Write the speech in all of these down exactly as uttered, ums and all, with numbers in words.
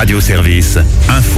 Radio Service, info.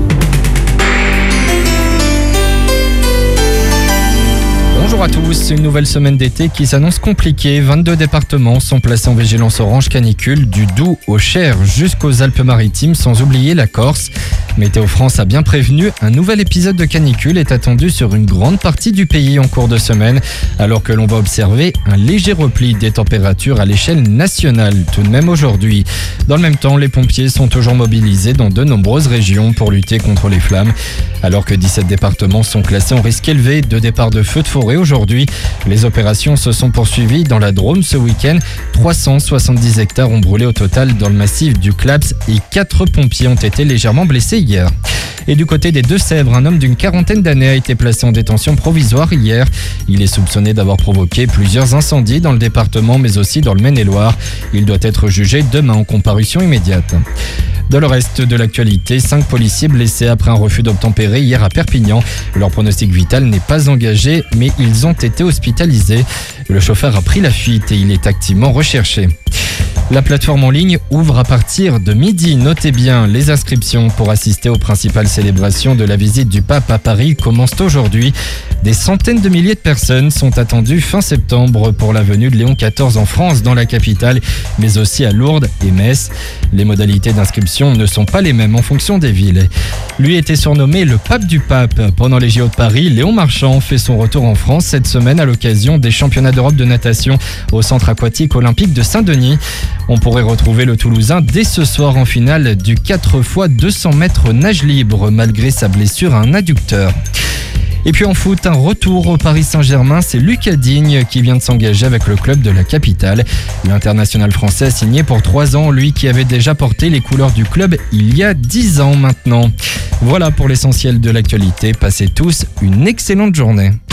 Bonjour à tous, une nouvelle semaine d'été qui s'annonce compliquée. vingt-deux départements sont placés en vigilance orange canicule, du Doubs au Cher jusqu'aux Alpes-Maritimes, sans oublier la Corse. Météo France a bien prévenu, un nouvel épisode de canicule est attendu sur une grande partie du pays en cours de semaine, alors que l'on va observer un léger repli des températures à l'échelle nationale tout de même aujourd'hui. Dans le même temps, les pompiers sont toujours mobilisés dans de nombreuses régions pour lutter contre les flammes. Alors que dix-sept départements sont classés en risque élevé de départ de feux de forêt aujourd'hui, les opérations se sont poursuivies dans la Drôme ce week-end. trois cent soixante-dix hectares ont brûlé au total dans le massif du Claps et quatre pompiers ont été légèrement blessés hier. Et du côté des Deux-Sèvres, un homme d'une quarantaine d'années a été placé en détention provisoire hier. Il est soupçonné d'avoir provoqué plusieurs incendies dans le département, mais aussi dans le Maine-et-Loire. Il doit être jugé demain en comparution immédiate. Dans le reste de l'actualité, cinq policiers blessés après un refus d'obtempérer hier à Perpignan. Leur pronostic vital n'est pas engagé, mais ils ont été hospitalisés. Le chauffeur a pris la fuite et il est activement recherché. La plateforme en ligne ouvre à partir de midi. Notez bien, les inscriptions pour assister aux principales célébrations de la visite du pape à Paris commencent aujourd'hui. Des centaines de milliers de personnes sont attendues fin septembre pour la venue de Léon quatorze en France, dans la capitale, mais aussi à Lourdes et Metz. Les modalités d'inscription ne sont pas les mêmes en fonction des villes. Lui était surnommé le pape du pape. Pendant les J O de Paris, Léon Marchand fait son retour en France cette semaine à l'occasion des championnats d'Europe de natation au centre aquatique olympique de Saint-Denis. On pourrait retrouver le Toulousain dès ce soir en finale du quatre fois deux cents mètres nage libre, malgré sa blessure à un adducteur. Et puis en foot, un retour au Paris Saint-Germain, c'est Lucas Digne qui vient de s'engager avec le club de la capitale. L'international français a signé pour trois ans, lui qui avait déjà porté les couleurs du club il y a dix ans maintenant. Voilà pour l'essentiel de l'actualité, passez tous une excellente journée.